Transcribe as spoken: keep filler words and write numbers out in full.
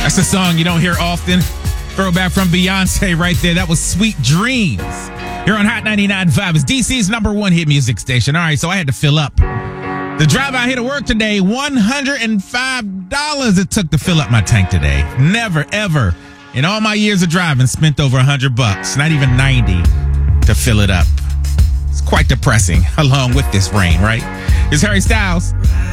That's a song you don't hear often. Throwback from Beyonce right there. That was Sweet Dreams. Here on Hot ninety-nine point five. It's D C's number one hit music station. All right, so I had to fill up. The drive out here to work today, one hundred five dollars it took to fill up my tank today. Never, ever in all my years of driving spent over one hundred bucks, not even ninety to fill it up. It's quite depressing along with this rain, right? It's Harry Styles.